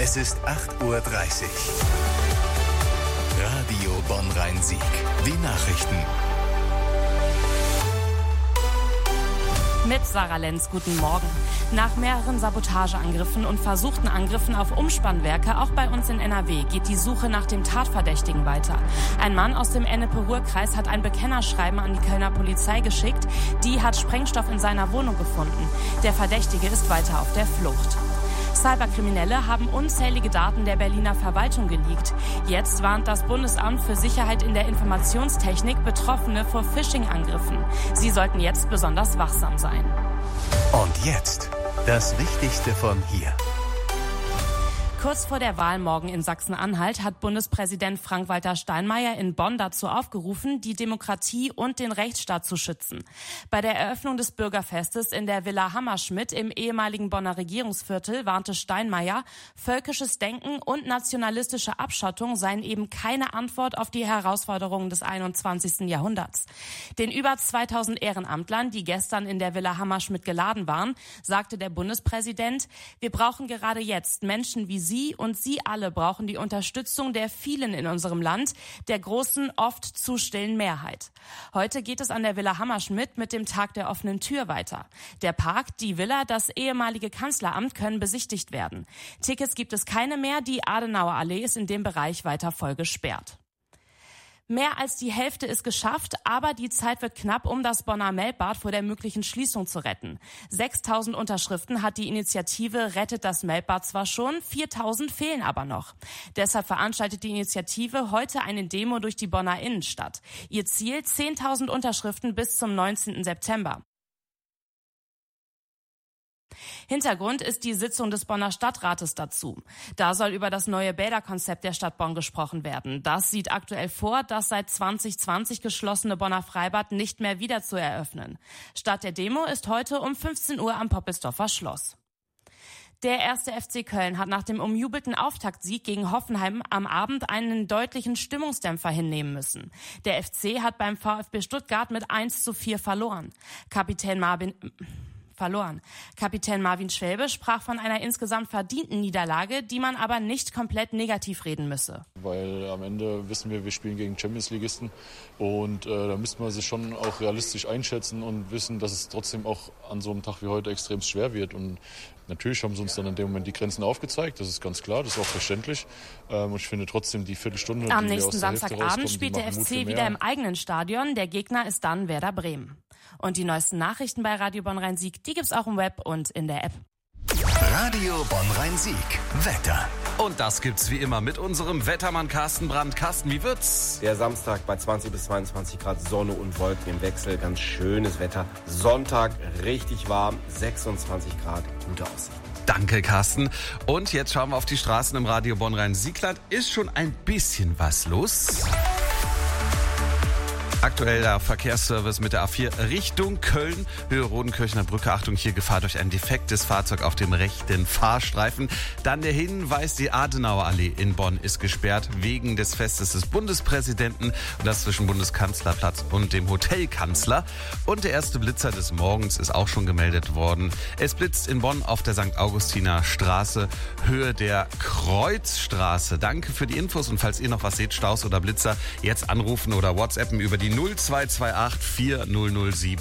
Es ist 8:30 Uhr. Radio Bonn-Rhein-Sieg. Die Nachrichten. Mit Sarah Lenz, guten Morgen. Nach mehreren Sabotageangriffen und versuchten Angriffen auf Umspannwerke, auch bei uns in NRW, geht die Suche nach dem Tatverdächtigen weiter. Ein Mann aus dem Ennepe-Ruhr-Kreis hat ein Bekennerschreiben an die Kölner Polizei geschickt. Die hat Sprengstoff in seiner Wohnung gefunden. Der Verdächtige ist weiter auf der Flucht. Cyberkriminelle haben unzählige Daten der Berliner Verwaltung geleakt. Jetzt warnt das Bundesamt für Sicherheit in der Informationstechnik Betroffene vor Phishing-Angriffen. Sie sollten jetzt besonders wachsam sein. Und jetzt das Wichtigste von hier. Kurz vor der Wahl morgen in Sachsen-Anhalt hat Bundespräsident Frank-Walter Steinmeier in Bonn dazu aufgerufen, die Demokratie und den Rechtsstaat zu schützen. Bei der Eröffnung des Bürgerfestes in der Villa Hammerschmidt im ehemaligen Bonner Regierungsviertel warnte Steinmeier, völkisches Denken und nationalistische Abschottung seien eben keine Antwort auf die Herausforderungen des 21. Jahrhunderts. Den über 2000 Ehrenamtlern, die gestern in der Villa Hammerschmidt geladen waren, sagte der Bundespräsident, wir brauchen gerade jetzt Menschen wie Sie und Sie alle brauchen die Unterstützung der vielen in unserem Land, der großen, oft zu stillen Mehrheit. Heute geht es an der Villa Hammerschmidt mit dem Tag der offenen Tür weiter. Der Park, die Villa, das ehemalige Kanzleramt können besichtigt werden. Tickets gibt es keine mehr, die Adenauer Allee ist in dem Bereich weiter voll gesperrt. Mehr als die Hälfte ist geschafft, aber die Zeit wird knapp, um das Bonner Melkbad vor der möglichen Schließung zu retten. 6.000 Unterschriften hat die Initiative Rettet das Melkbad zwar schon, 4.000 fehlen aber noch. Deshalb veranstaltet die Initiative heute eine Demo durch die Bonner Innenstadt. Ihr Ziel 10.000 Unterschriften bis zum 19. September. Hintergrund ist die Sitzung des Bonner Stadtrates dazu. Da soll über das neue Bäderkonzept der Stadt Bonn gesprochen werden. Das sieht aktuell vor, das seit 2020 geschlossene Bonner Freibad nicht mehr wieder zu eröffnen. Start der Demo ist heute um 15 Uhr am Poppelsdorfer Schloss. Der 1. FC Köln hat nach dem umjubelten Auftaktsieg gegen Hoffenheim am Abend einen deutlichen Stimmungsdämpfer hinnehmen müssen. Der FC hat beim VfB Stuttgart mit 1:4 verloren. Kapitän Marvin Schwäbe sprach von einer insgesamt verdienten Niederlage, die man aber nicht komplett negativ reden müsse. Weil am Ende wissen wir spielen gegen Champions-Ligisten und da müsste man sich schon auch realistisch einschätzen und wissen, dass es trotzdem auch an so einem Tag wie heute extrem schwer wird. Und natürlich haben sie uns dann in dem Moment die Grenzen aufgezeigt, das ist ganz klar, das ist auch verständlich. Und ich finde trotzdem die Viertelstunde, am die nächsten aus der Hälfte Samstagabend rauskommen, spielt der Mut für FC mehr. wieder im eigenen Stadion. Der Gegner ist dann Werder Bremen. Und die neuesten Nachrichten bei Radio Bonn-Rhein-Sieg, die gibt's auch im Web und in der App. Radio Bonn-Rhein-Sieg. Wetter. Und das gibt's wie immer mit unserem Wettermann Carsten Brandt. Carsten, wie wird's? Der Samstag bei 20 bis 22 Grad Sonne und Wolken im Wechsel. Ganz schönes Wetter. Sonntag richtig warm, 26 Grad, gute Aussicht. Danke, Carsten. Und jetzt schauen wir auf die Straßen im Radio Bonn-Rhein-Siegland. Ist schon ein bisschen was los. Aktuell der Verkehrsservice mit der A4 Richtung Köln, Höhe Rodenkirchener Brücke. Achtung, hier Gefahr durch ein defektes Fahrzeug auf dem rechten Fahrstreifen. Dann der Hinweis, die Adenauer Allee in Bonn ist gesperrt wegen des Festes des Bundespräsidenten. Und das zwischen Bundeskanzlerplatz und dem Hotel Kanzler. Und der erste Blitzer des Morgens ist auch schon gemeldet worden. Es blitzt in Bonn auf der St. Augustiner Straße, Höhe der Kreuzstraße. Danke für die Infos und falls ihr noch was seht, Staus oder Blitzer, jetzt anrufen oder WhatsAppen über die 0228 4007